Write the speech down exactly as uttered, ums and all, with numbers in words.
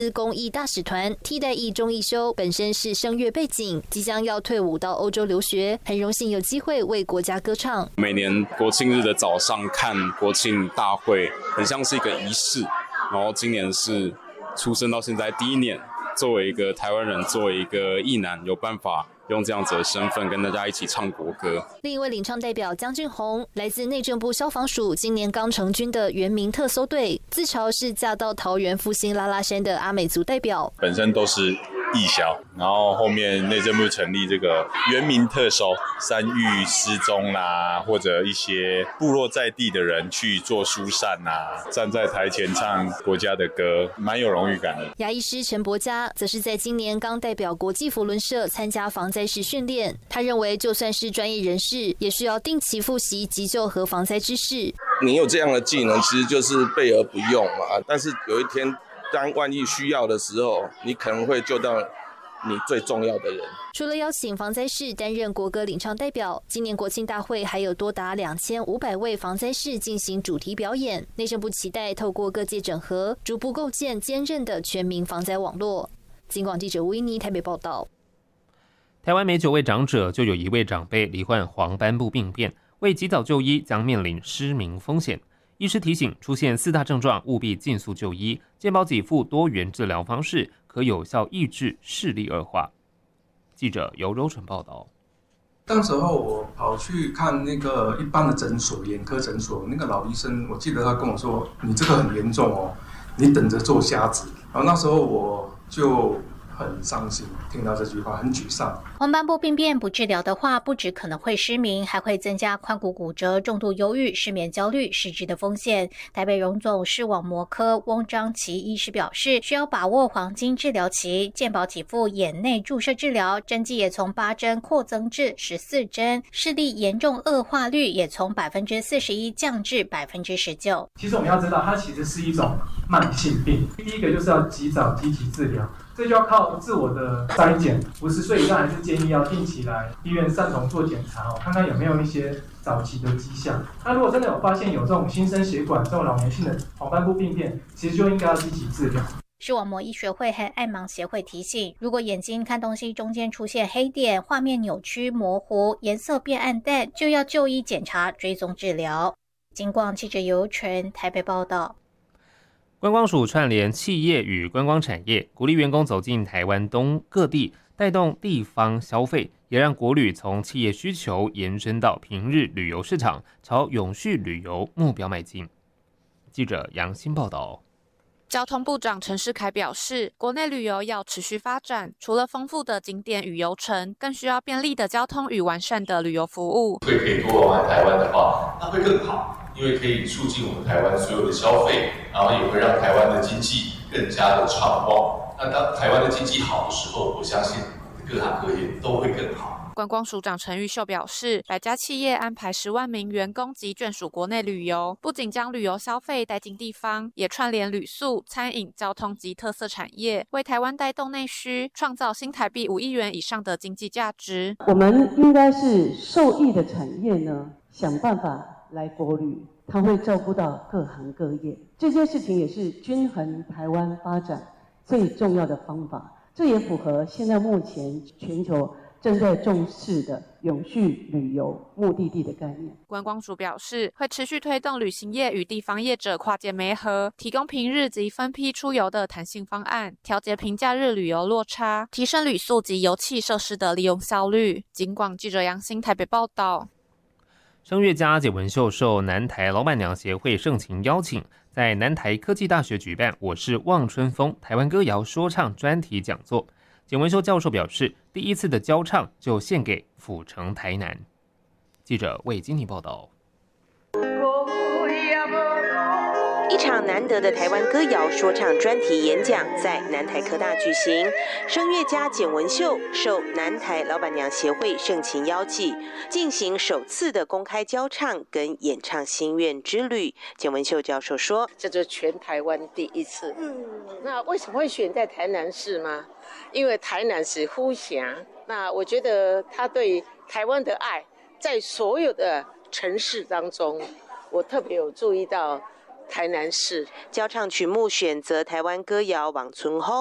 公益大使团替代役钟义修本身是声乐背景，即将要退伍到欧洲留学，很荣幸有机会为国家歌唱。 每年国庆日的早上看国庆大会，很像是一个仪式。然后今年是出生到现在第一年，作为一个台湾人，作为一个役男，有办法用这样子的身份跟大家一起唱国歌。 另一位领唱代表江俊宏，来自内政部消防署，今年刚成军的原民特搜队，自嘲是嫁到桃园复兴拉拉山的阿美族代表， 本身都是义消，然后后面内政部成立这个原民特搜，山域失踪啦，或者一些部落在地的人去做疏散啦，站在台前唱国家的歌，蛮有荣誉感的。 牙医师陈伯嘉则是在今年刚代表国际扶轮社参加防灾式训练，他认为就算是专业人士，也需要定期复习急救和防灾知识。 你有这样的技能，其实就是备而不用嘛，但是有一天当万一需要的时候，你可能会救到你最重要的人。 除了邀请防灾士担任国歌领唱代表，今年国庆大会还有多达两千五百位防灾士进行主题表演。内政部期待透过各界整合，逐步构建坚韧的全民防灾网络。警广记者吴依妮台北报道。 台湾每九位长者就有一位长辈罹患黄斑部病变，为及早就医将面临失明风险。医师提醒，出现四大症状务必尽速就医，健保给付多元治疗方式可有效抑制视力恶化。记者尤柔纯报道。 当时候我跑去看那个一般的诊所，眼科诊所，那个老医生，我记得他跟我说：“你这个很严重哦，你等着做瞎子。”然后那时候我就很伤心，听到这句话很沮丧。 黄斑部病变不治疗的话，不只可能会失明，还会增加髋骨骨折、重度忧郁、失眠焦虑、失智的风险。台北荣总视网膜科翁章琪医师表示，需要把握黄金治疗期，健保给付眼内注射治疗，针剂也从八针扩增至十四针，视力严重恶化率也从百分之四十一降至百分之十九。 其实我们要知道，它其实是一种慢性病。第一个就是要及早积极治疗。这就要靠自我的筛检，五十岁以上还是建议要定期来医院散瞳做检查，看看有没有一些早期的迹象。那如果真的有发现有这种新生血管这种老年性的黄斑部病变，其实就应该要积极治疗。 视网膜医学会和爱盲协会提醒，如果眼睛看东西中间出现黑点、画面扭曲模糊、颜色变暗淡，就要就医检查追踪治疗。警广记者尤纯台北报道。 观光署串联企业与观光产业，鼓励员工走进台湾东各地，带动地方消费，也让国旅从企业需求延伸到平日旅游市场，朝永续旅游目标迈进。记者杨欣报道。 交通部长陈世凯表示，国内旅游要持续发展，除了丰富的景点与游程，更需要便利的交通与完善的旅游服务。 所以可以多玩台湾的话，那会更好，因为可以促进我们台湾所有的消费，然后也会让台湾的经济更加的畅旺。那当台湾的经济好的时候，我相信各行各业都会更好。 观光署长陈玉秀表示，百家企业安排十万名员工及眷属国内旅游，不仅将旅游消费带进地方，也串联旅宿、餐饮、交通及特色产业，为台湾带动内需，创造新台币五亿元以上的经济价值。 我们应该是受益的产业呢，想办法来国旅，它会照顾到各行各业。这件事情也是均衡台湾发展最重要的方法，这也符合现在目前全球正在重视的永续旅游目的地的概念。 观光署表示，会持续推动旅行业与地方业者跨界媒合，提供平日及分批出游的弹性方案，调节平假日旅游落差，提升旅宿及游憩设施的利用效率。警广记者杨欣台北报道。 声乐家简文秀受南台老板娘协会盛情邀请，在南台科技大学举办我是望春风台湾歌谣说唱专题讲座。简文秀教授表示，第一次的教唱就献给府城台南。记者魏金妮报道。 一场难得的台湾歌谣说唱专题演讲在南台科大举行，声乐家简文秀受南台老板娘协会盛情邀请，进行首次的公开教唱跟演唱心愿之旅。简文秀教授说：“ 这就是全台湾第一次。嗯，那为什么会选在台南市吗？因为台南是呼峡，那我觉得他对台湾的爱，在所有的城市当中，我特别有注意到。” 台南市。 交唱曲目选择台湾歌谣《望春风》。